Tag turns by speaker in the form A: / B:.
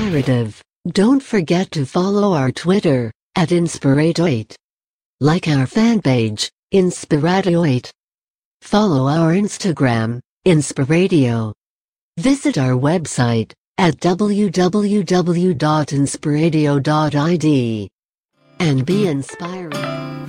A: inspirative. Don't forget to follow our Twitter, @Inspirato8. Like our fan page, Inspirato8. Follow our Instagram, Inspiradio. Visit our website at www.inspiradio.id. And be inspiring.